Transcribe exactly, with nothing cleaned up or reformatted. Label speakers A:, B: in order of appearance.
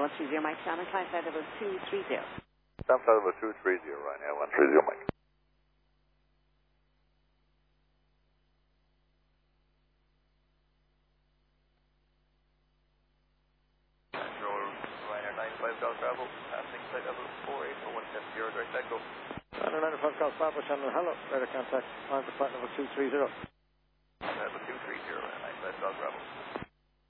A: one three zero, Mike Salmon, climb flight level two three zero.
B: Climb flight level two three zero, Ryanair one three zero, Mike.
C: Control, Ryanair nine five Golf Bravo, passing flight level four eight oh one seven zero, direct echo.
D: Ryanair nine five Golf Bravo, channel hello, radar contact, climb to flight level two three zero.
C: Level two three zero, Ryanair nine five Golf Bravo.